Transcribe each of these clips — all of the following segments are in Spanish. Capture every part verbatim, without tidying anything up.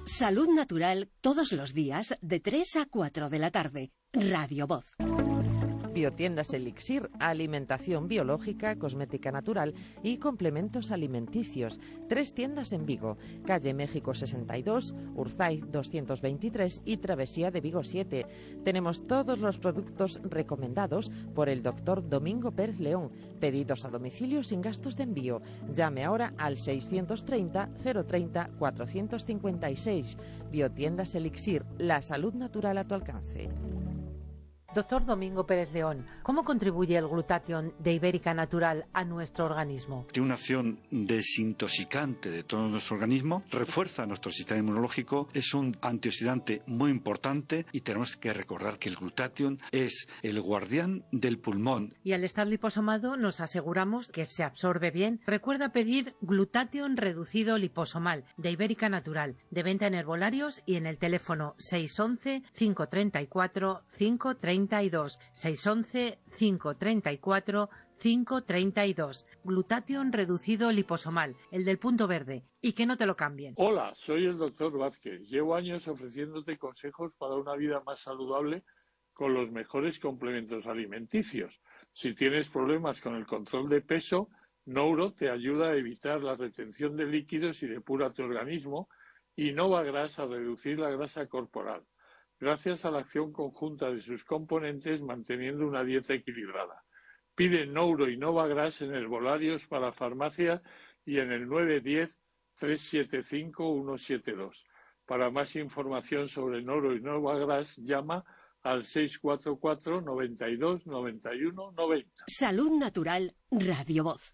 Salud Natural todos los días de tres a cuatro de la tarde. Radio Voz. Biotiendas Elixir, alimentación biológica, cosmética natural y complementos alimenticios. Tres tiendas en Vigo, calle México sesenta y dos, Urzaiz doscientos veintitrés y Travesía de Vigo siete. Tenemos todos los productos recomendados por el doctor Domingo Pérez León. Pedidos a domicilio sin gastos de envío. Llame ahora al seiscientos treinta, cero treinta, cuatrocientos cincuenta y seis. Biotiendas Elixir, la salud natural a tu alcance. Doctor Domingo Pérez León, ¿cómo contribuye el glutatión de Ibérica Natural a nuestro organismo? Tiene una acción desintoxicante de todo nuestro organismo, refuerza nuestro sistema inmunológico, es un antioxidante muy importante y tenemos que recordar que el glutatión es el guardián del pulmón. Y al estar liposomado nos aseguramos que se absorbe bien. Recuerda pedir glutatión reducido liposomal de Ibérica Natural, de venta en herbolarios y en el teléfono seis once, cinco treinta y cuatro, cinco treinta y dos, seis once, cinco treinta y cuatro, cinco treinta y dos. Glutatión reducido liposomal, el del punto verde, y que no te lo cambien. Hola, soy el doctor Vázquez. Llevo años ofreciéndote consejos para una vida más saludable con los mejores complementos alimenticios. Si tienes problemas con el control de peso, Nouro te ayuda a evitar la retención de líquidos y depura tu organismo, y Novagras a reducir la grasa corporal, gracias a la acción conjunta de sus componentes manteniendo una dieta equilibrada. Pide Nouro y Novagras en herbolarios para farmacia y en el nueve uno cero, tres siete cinco, uno siete dos. Para más información sobre Nouro y Novagras, llama al seis cuatro cuatro, noventa y dos, noventa y uno, noventa. Salud Natural, Radio Voz.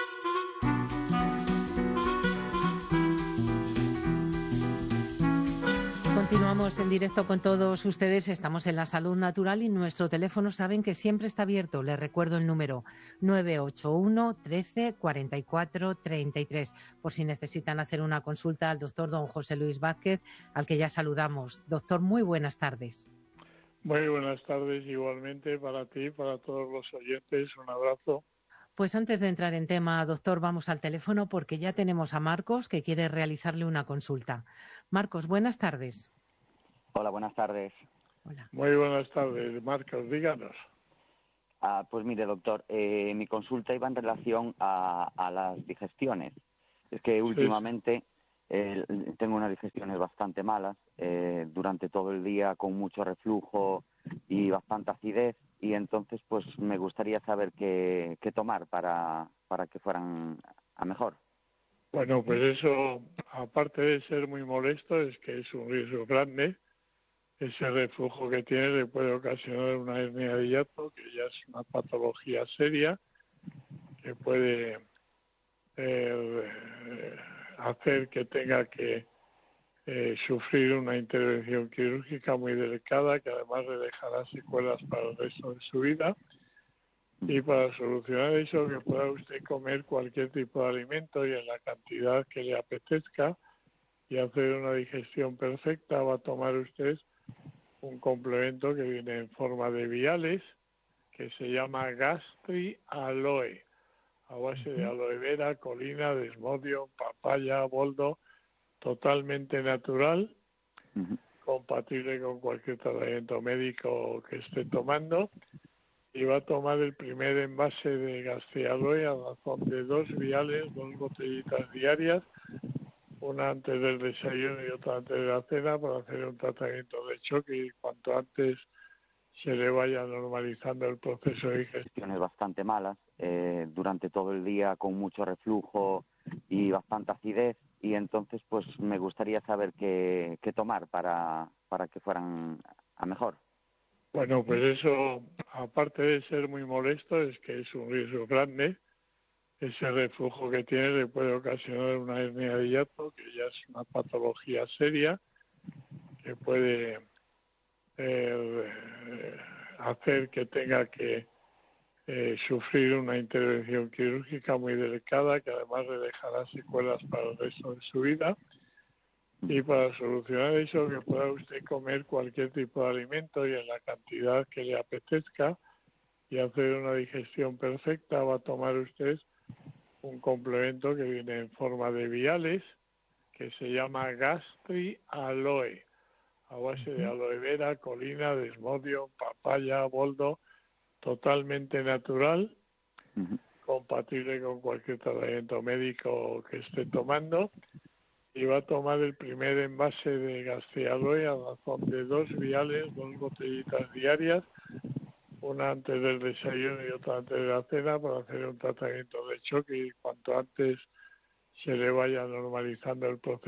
Continuamos en directo con todos ustedes. Estamos en la Salud Natural y nuestro teléfono saben que siempre está abierto. Les recuerdo el número nueve ocho uno, trece, cuarenta y cuatro, treinta y tres, por si necesitan hacer una consulta al doctor don José Luis Vázquez, al que ya saludamos. Doctor, muy buenas tardes. Muy buenas tardes igualmente para ti y para todos los oyentes. Un abrazo. Pues antes de entrar en tema, doctor, vamos al teléfono porque ya tenemos a Marcos que quiere realizarle una consulta. Marcos, buenas tardes. Hola, buenas tardes. Hola. Muy buenas tardes, Marcos, díganos. Ah, pues mire, doctor, eh, mi consulta iba en relación a, a las digestiones. Es que últimamente eh, tengo unas digestiones bastante malas, eh, durante todo el día con mucho reflujo y bastante acidez, y entonces pues me gustaría saber qué, qué tomar para, para que fueran a mejor. Bueno, pues eso, aparte de ser muy molesto, es que es un riesgo grande. Ese reflujo que tiene le puede ocasionar una hernia de hiato, que ya es una patología seria, que puede eh, hacer que tenga que eh, sufrir una intervención quirúrgica muy delicada, que además le dejará secuelas para el resto de su vida. Y para solucionar eso, que pueda usted comer cualquier tipo de alimento y en la cantidad que le apetezca y hacer una digestión perfecta, va a tomar usted un complemento que viene en forma de viales, que se llama Gastri Aloe, a base de aloe vera, colina, desmodio, papaya, boldo, totalmente natural, uh-huh. compatible con cualquier tratamiento médico que esté tomando, y va a tomar el primer envase de Gastri Aloe a razón de dos viales, dos botellitas diarias, una antes del desayuno y otra antes de la cena, para hacer un tratamiento de choque y cuanto antes se le vaya normalizando el proceso de digestión. Bastante malas, eh, durante todo el día con mucho reflujo y bastante acidez, y entonces pues me gustaría saber qué, qué tomar para, para que fueran a mejor. Bueno, pues eso, aparte de ser muy molesto, es que es un riesgo grande. Ese reflujo que tiene le puede ocasionar una hernia de hiato, que ya es una patología seria, que puede eh, hacer que tenga que eh, sufrir una intervención quirúrgica muy delicada, que además le dejará secuelas para el resto de su vida. Y para solucionar eso, que pueda usted comer cualquier tipo de alimento y en la cantidad que le apetezca y hacer una digestión perfecta, va a tomar usted un complemento que viene en forma de viales, que se llama Gastri Aloe, a base de aloe vera, colina, desmodio, papaya, boldo, totalmente natural, Ujú. compatible con cualquier tratamiento médico que esté tomando, y va a tomar el primer envase de Gastri Aloe a razón de dos viales, dos botellitas diarias, una antes del desayuno y otra antes de la cena, para hacer un tratamiento de choque y cuanto antes se le vaya normalizando el proceso